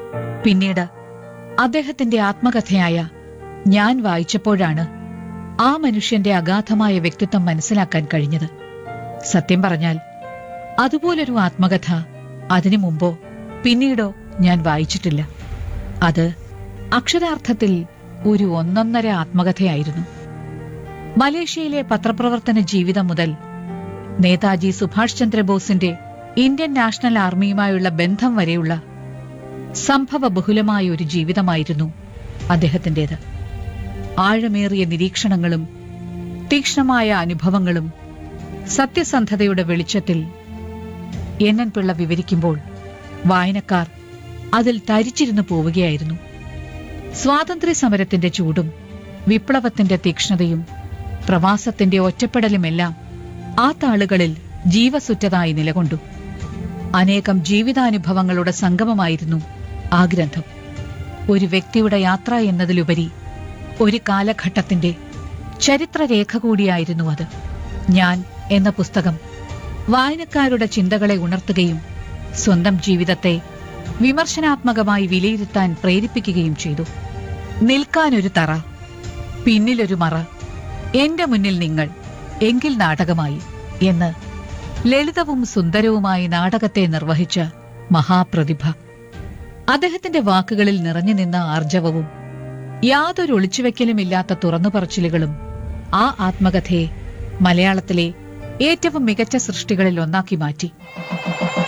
പിന്നീട് അദ്ദേഹത്തിന്റെ ആത്മകഥയായ ഞാൻ വായിച്ചപ്പോഴാണ് ആ മനുഷ്യന്റെ അഗാധമായ വ്യക്തിത്വം മനസ്സിലാക്കാൻ കഴിഞ്ഞത്. സത്യം പറഞ്ഞാൽ അതുപോലൊരു ആത്മകഥ അതിനു മുമ്പോ പിന്നീടോ ഞാൻ വായിച്ചിട്ടില്ല. അത് അക്ഷരാർത്ഥത്തിൽ ഒരു ഒന്നൊന്നര ആത്മകഥയായിരുന്നു. മലേഷ്യയിലെ പത്രപ്രവർത്തന ജീവിതം മുതൽ നേതാജി സുഭാഷ് ചന്ദ്രബോസിന്റെ ഇന്ത്യൻ നാഷണൽ ആർമിയുമായുള്ള ബന്ധം വരെയുള്ള സംഭവബഹുലമായ ഒരു ജീവിതമായിരുന്നു അദ്ദേഹത്തിന്റേത്. ആഴമേറിയ നിരീക്ഷണങ്ങളും തീക്ഷ്ണമായ അനുഭവങ്ങളും സത്യസന്ധതയുടെ വെളിച്ചത്തിൽ എൻ പിള്ള വിവരിക്കുമ്പോൾ വായനക്കാർ അതിൽ തരിച്ചിരുന്നു പോവുകയായിരുന്നു. സ്വാതന്ത്ര്യ സമരത്തിന്റെ ചൂടും വിപ്ലവത്തിന്റെ തീക്ഷ്ണതയും പ്രവാസത്തിന്റെ ഒറ്റപ്പെടലുമെല്ലാം ആ താളുകളിൽ ജീവസുറ്റതായി നിലകൊണ്ടു. അനേകം ജീവിതാനുഭവങ്ങളുടെ സംഗമമായിരുന്നു ആ ഗ്രന്ഥം. ഒരു വ്യക്തിയുടെ യാത്ര എന്നതിലുപരി ഒരു കാലഘട്ടത്തിന്റെ ചരിത്രരേഖ കൂടിയായിരുന്നു അത്. ഞാൻ എന്ന പുസ്തകം വായനക്കാരുടെ ചിന്തകളെ ഉണർത്തുകയും സ്വന്തം ജീവിതത്തെ വിമർശനാത്മകമായി വിലയിരുത്താൻ പ്രേരിപ്പിക്കുകയും ചെയ്തു. നിൽക്കാനൊരു തറ, പിന്നിലൊരു മറ, എന്റെ മുന്നിൽ നിങ്ങൾ, എങ്കിൽ നാടകമായി എന്ന് ലളിതവും സുന്ദരവുമായി നാടകത്തെ നിർവഹിച്ച മഹാപ്രതിഭ. അദ്ദേഹത്തിന്റെ വാക്കുകളിൽ നിറഞ്ഞു നിന്ന ആർജവവും യാതൊരു ഒളിച്ചുവെക്കലുമില്ലാത്ത തുറന്നുപറച്ചിലുകളും ആ ആത്മകഥയെ മലയാളത്തിലെ ഏറ്റവും മികച്ച സൃഷ്ടികളിൽ ഒന്നാക്കി മാറ്റി.